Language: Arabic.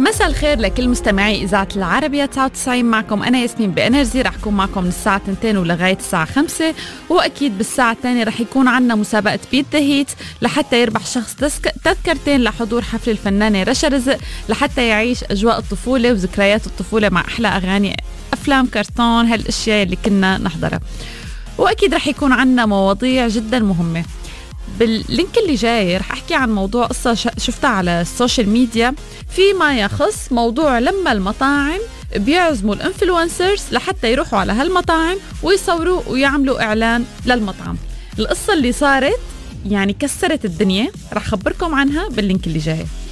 مساء الخير لكل مستمعي إذاعة العربية 99. معكم أنا ياسمين بإنرجي. رح أكون معكم من الساعة 2 ولغاية الساعة 5. وأكيد بالساعة الثانية رح يكون عنا مسابقة بيت ذا هيت لحتى يربح شخص تذكرتين لحضور حفل الفنانة رشا رزق، لحتى يعيش أجواء الطفولة وذكريات الطفولة مع أحلى أغاني أفلام كرتون، هالأشياء اللي كنا نحضرها. وأكيد رح يكون عنا مواضيع جدا مهمة. باللينك اللي جاي رح أحكي عن موضوع قصة شفتها على السوشيال ميديا فيما يخص موضوع لما المطاعم بيعزموا الانفلونسرز لحتى يروحوا على هالمطاعم ويصوروا ويعملوا إعلان للمطعم. القصة اللي صارت يعني كسرت الدنيا، رح خبركم عنها باللينك اللي جاي.